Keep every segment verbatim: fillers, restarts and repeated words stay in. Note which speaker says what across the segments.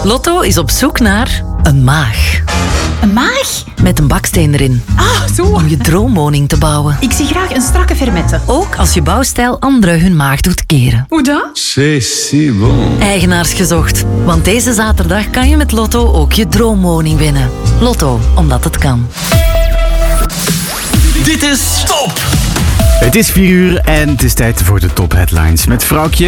Speaker 1: Lotto is op zoek naar een maag.
Speaker 2: Een maag?
Speaker 1: Met een baksteen erin.
Speaker 2: Ah, zo.
Speaker 1: Om je droomwoning te bouwen.
Speaker 2: Ik zie graag een strakke fermette.
Speaker 1: Ook als je bouwstijl anderen hun maag doet keren.
Speaker 2: Hoe dat?
Speaker 3: C'est si bon.
Speaker 1: Eigenaars gezocht. Want deze zaterdag kan je met Lotto ook je droomwoning winnen. Lotto, omdat het kan.
Speaker 4: Dit is Top!
Speaker 5: Het is vier uur en het is tijd voor de top headlines met Vrouwtje.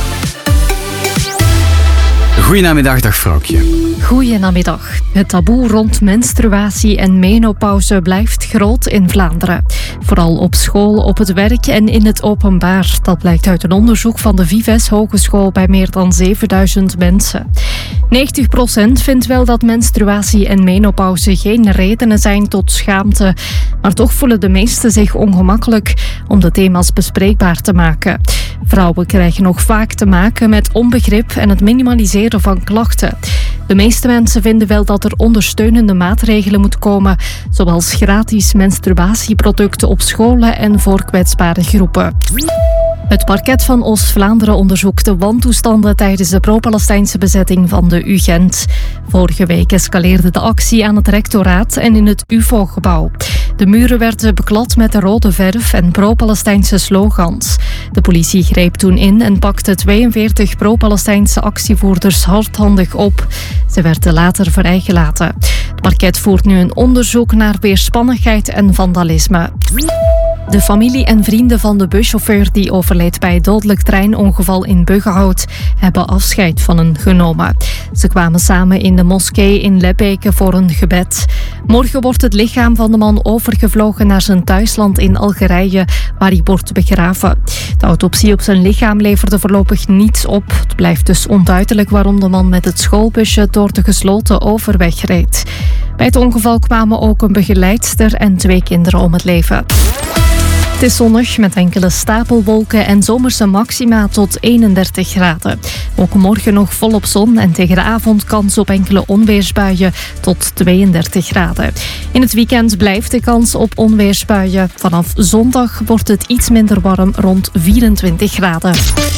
Speaker 5: Goedenamiddag, dag Vrouwtje.
Speaker 6: Goedenamiddag. Het taboe rond menstruatie en menopauze blijft groot in Vlaanderen. Vooral op school, op het werk en in het openbaar. Dat blijkt uit een onderzoek van de Vives Hogeschool bij meer dan zevenduizend mensen. negentig procent vindt wel dat menstruatie en menopauze geen redenen zijn tot schaamte. Maar toch voelen de meesten zich ongemakkelijk om de thema's bespreekbaar te maken. Vrouwen krijgen nog vaak te maken met onbegrip en het minimaliseren van klachten. De meeste mensen vinden wel dat er ondersteunende maatregelen moeten komen, zoals gratis menstruatieproducten op scholen en voor kwetsbare groepen. Het parket van Oost-Vlaanderen onderzoekt de wantoestanden tijdens de pro-Palestijnse bezetting van de U Gent. Vorige week escaleerde de actie aan het rectoraat en in het U F O-gebouw. De muren werden beklad met de rode verf en pro-Palestijnse slogans. De politie greep toen in en pakte tweeënveertig pro-Palestijnse actievoerders hardhandig op. Ze werden later vrijgelaten. Het parket voert nu een onderzoek naar weerspannigheid en vandalisme. De familie en vrienden van de buschauffeur die overleed bij het dodelijk treinongeval in Buggenhout hebben afscheid van hen genomen. Ze kwamen samen in de moskee in Lebbeke voor een gebed. Morgen wordt het lichaam van de man overgevlogen naar zijn thuisland in Algerije, waar hij wordt begraven. De autopsie op zijn lichaam leverde voorlopig niets op. Het blijft dus onduidelijk waarom de man met het schoolbusje door de gesloten overweg reed. Bij het ongeval kwamen ook een begeleidster en twee kinderen om het leven. Het is zonnig met enkele stapelwolken en zomerse maxima tot eenendertig graden. Ook morgen nog volop zon en tegen de avond kans op enkele onweersbuien tot tweeëndertig graden. In het weekend blijft de kans op onweersbuien. Vanaf zondag wordt het iets minder warm, rond vierentwintig graden.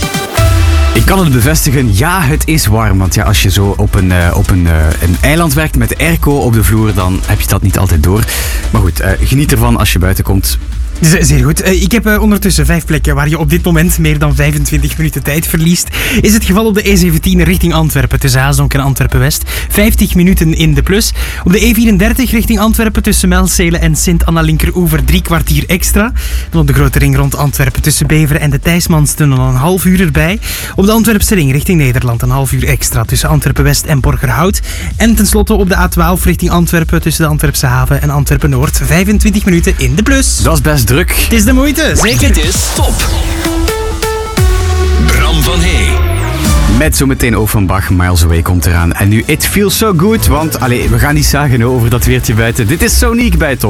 Speaker 5: Ik kan het bevestigen, ja, het is warm. Want ja, als je zo op een, uh, op een, uh, een eiland werkt met de airco op de vloer, dan heb je dat niet altijd door. Maar goed, uh, geniet ervan als je buiten komt.
Speaker 7: Zeer goed. Ik heb ondertussen vijf plekken waar je op dit moment meer dan vijfentwintig minuten tijd verliest. Is het geval op de E zeventien richting Antwerpen tussen Haasdonk en Antwerpen-West. vijftig minuten in de plus. Op de E vierendertig richting Antwerpen tussen Melcelen en Sint-Anna-Linkeroever drie kwartier extra. Dan op de grote ring rond Antwerpen tussen Beveren en de Thijsmanstunnel een half uur erbij. Op de Antwerpse ring richting Nederland een half uur extra tussen Antwerpen-West en Borgerhout. En tenslotte op de A twaalf richting Antwerpen tussen de Antwerpse haven en Antwerpen-Noord. vijfentwintig minuten in de plus.
Speaker 5: Dat is best druk.
Speaker 7: Het is de moeite, zeker.
Speaker 4: Dit is Top. Bram van Hey.
Speaker 5: Met zometeen Offenbach, Miles Away komt eraan. En nu It Feels So Good, want allee, we gaan niet zagen over dat weertje buiten. Dit is Sonique bij Top.